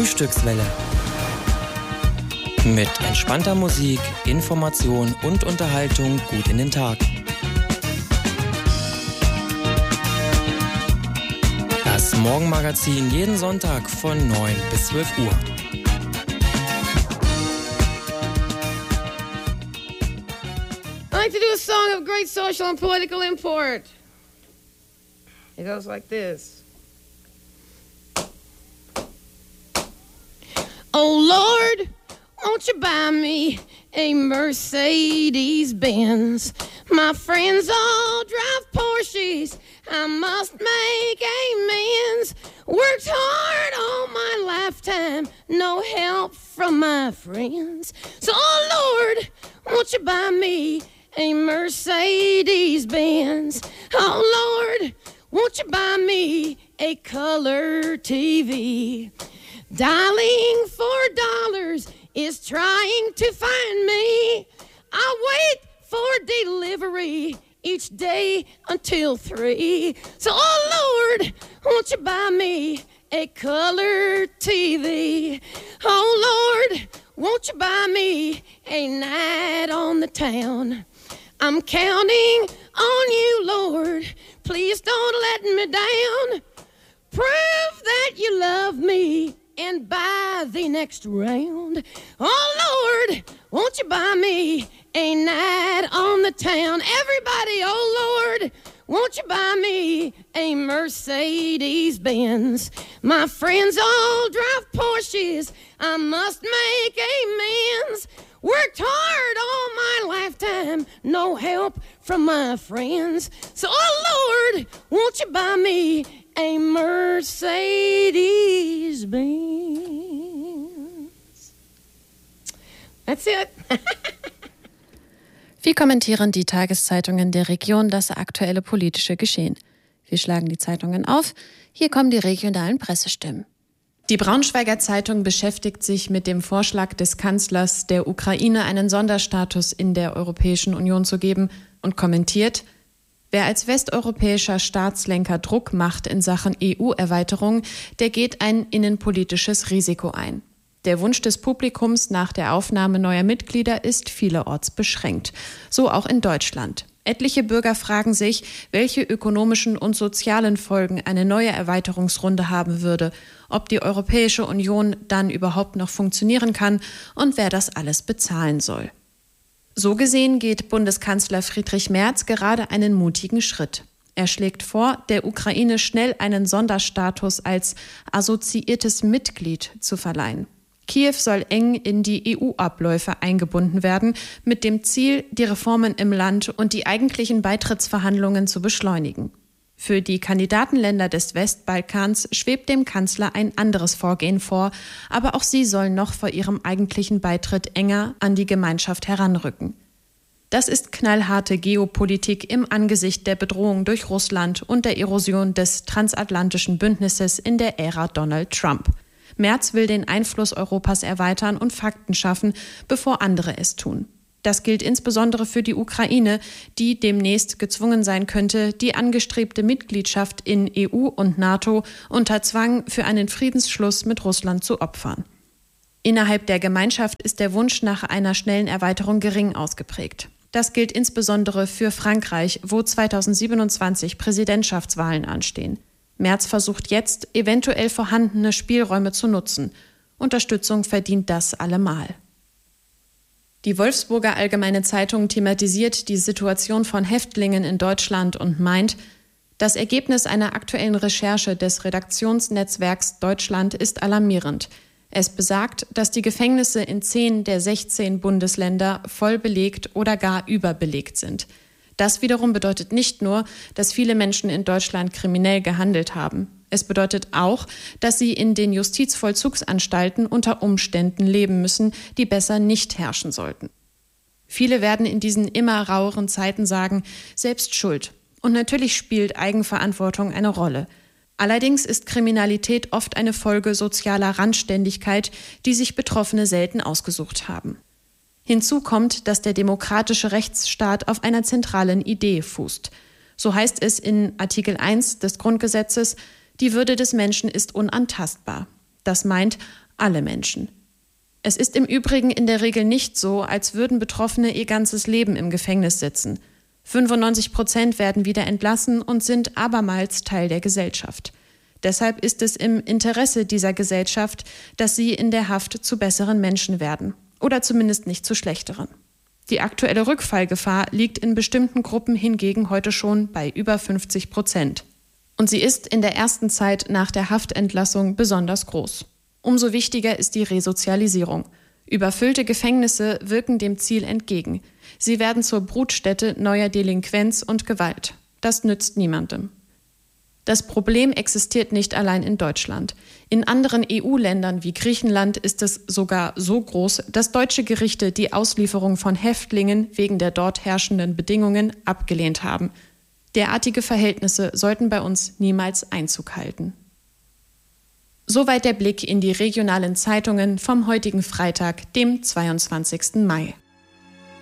Frühstückswelle. Mit entspannter Musik, Information und Unterhaltung gut in den Tag. Das Morgenmagazin jeden Sonntag von 9 bis 12 Uhr. I'd like to do a song of great social and political import. It goes like this. Oh Lord, won't you buy me a Mercedes-Benz? My friends all drive Porsches, I must make amends. Worked hard all my lifetime, no help from my friends. So, oh Lord, won't you buy me a Mercedes-Benz? Oh Lord, won't you buy me a color TV? Dialing $4 is trying to find me. I wait for delivery each day until 3. So, oh Lord, won't you buy me a color TV? Oh Lord, won't you buy me a night on the town? I'm counting on you, Lord. Please don't let me down. Prove that you love me and buy the next round. Oh Lord, won't you buy me a night on the town? Everybody, oh Lord, won't you buy me a Mercedes-Benz? My friends all drive Porsches, I must make amends. Worked hard all my lifetime, no help from my friends. So, oh Lord, won't you buy me a Mercedes-Benz? That's it. Wie kommentieren die Tageszeitungen der Region das aktuelle politische Geschehen? Wir schlagen die Zeitungen auf. Hier kommen die regionalen Pressestimmen. Die Braunschweiger Zeitung beschäftigt sich mit dem Vorschlag des Kanzlers, der Ukraine einen Sonderstatus in der Europäischen Union zu geben und kommentiert: Wer als westeuropäischer Staatslenker Druck macht in Sachen EU-Erweiterung, der geht ein innenpolitisches Risiko ein. Der Wunsch des Publikums nach der Aufnahme neuer Mitglieder ist vielerorts beschränkt. So auch in Deutschland. Etliche Bürger fragen sich, welche ökonomischen und sozialen Folgen eine neue Erweiterungsrunde haben würde, ob die Europäische Union dann überhaupt noch funktionieren kann und wer das alles bezahlen soll. So gesehen geht Bundeskanzler Friedrich Merz gerade einen mutigen Schritt. Er schlägt vor, der Ukraine schnell einen Sonderstatus als assoziiertes Mitglied zu verleihen. Kiew soll eng in die EU-Abläufe eingebunden werden, mit dem Ziel, die Reformen im Land und die eigentlichen Beitrittsverhandlungen zu beschleunigen. Für die Kandidatenländer des Westbalkans schwebt dem Kanzler ein anderes Vorgehen vor, aber auch sie sollen noch vor ihrem eigentlichen Beitritt enger an die Gemeinschaft heranrücken. Das ist knallharte Geopolitik im Angesicht der Bedrohung durch Russland und der Erosion des transatlantischen Bündnisses in der Ära Donald Trump. Merz will den Einfluss Europas erweitern und Fakten schaffen, bevor andere es tun. Das gilt insbesondere für die Ukraine, die demnächst gezwungen sein könnte, die angestrebte Mitgliedschaft in EU und NATO unter Zwang für einen Friedensschluss mit Russland zu opfern. Innerhalb der Gemeinschaft ist der Wunsch nach einer schnellen Erweiterung gering ausgeprägt. Das gilt insbesondere für Frankreich, wo 2027 Präsidentschaftswahlen anstehen. Merz versucht jetzt, eventuell vorhandene Spielräume zu nutzen. Unterstützung verdient das allemal. Die Wolfsburger Allgemeine Zeitung thematisiert die Situation von Häftlingen in Deutschland und meint, das Ergebnis einer aktuellen Recherche des Redaktionsnetzwerks Deutschland ist alarmierend. Es besagt, dass die Gefängnisse in 10 der 16 Bundesländer voll belegt oder gar überbelegt sind. Das wiederum bedeutet nicht nur, dass viele Menschen in Deutschland kriminell gehandelt haben. Es bedeutet auch, dass sie in den Justizvollzugsanstalten unter Umständen leben müssen, die besser nicht herrschen sollten. Viele werden in diesen immer raueren Zeiten sagen, selbst schuld. Und natürlich spielt Eigenverantwortung eine Rolle. Allerdings ist Kriminalität oft eine Folge sozialer Randständigkeit, die sich Betroffene selten ausgesucht haben. Hinzu kommt, dass der demokratische Rechtsstaat auf einer zentralen Idee fußt. So heißt es in Artikel 1 des Grundgesetzes, die Würde des Menschen ist unantastbar. Das meint, alle Menschen. Es ist im Übrigen in der Regel nicht so, als würden Betroffene ihr ganzes Leben im Gefängnis sitzen. 95% werden wieder entlassen und sind abermals Teil der Gesellschaft. Deshalb ist es im Interesse dieser Gesellschaft, dass sie in der Haft zu besseren Menschen werden. Oder zumindest nicht zu schlechteren. Die aktuelle Rückfallgefahr liegt in bestimmten Gruppen hingegen heute schon bei über 50%. Und sie ist in der ersten Zeit nach der Haftentlassung besonders groß. Umso wichtiger ist die Resozialisierung. Überfüllte Gefängnisse wirken dem Ziel entgegen. Sie werden zur Brutstätte neuer Delinquenz und Gewalt. Das nützt niemandem. Das Problem existiert nicht allein in Deutschland. In anderen EU-Ländern wie Griechenland ist es sogar so groß, dass deutsche Gerichte die Auslieferung von Häftlingen wegen der dort herrschenden Bedingungen abgelehnt haben. Derartige Verhältnisse sollten bei uns niemals Einzug halten. Soweit der Blick in die regionalen Zeitungen vom heutigen Freitag, dem 22. Mai.